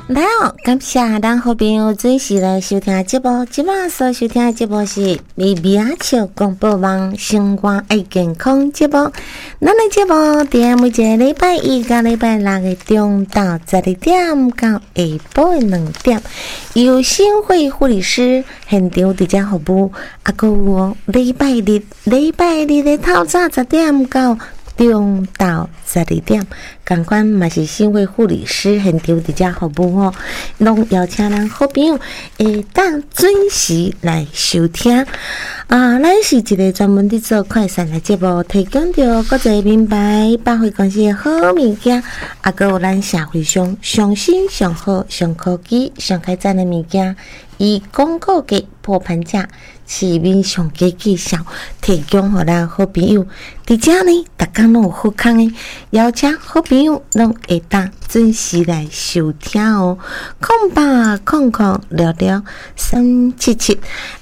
来哦，感谢咱好朋友准时来收听节目。今晚所收听的节目是微微阿笑广播网生活爱健康节目。咱的节目伫每一个礼拜一到礼拜六的中到12点到下晡的2点，由新会护理师现场伫遮服务。啊，还有礼拜日的透早10点到中到12点，同款嘛是新会护理师现场伫遮服务哦，拢邀请咱好朋友会当准时来收听。咱是一个专门伫做快闪的节目，提供着国际名牌百货公司的好物件，啊，还有咱社会上上新、上好、上科技、上开赞的物件，以广告价破盘价，市面上价计少，提供互咱好朋友。伫遮呢，逐工拢有好康的，邀请好朋友拢会当准时来收听哦。0800663773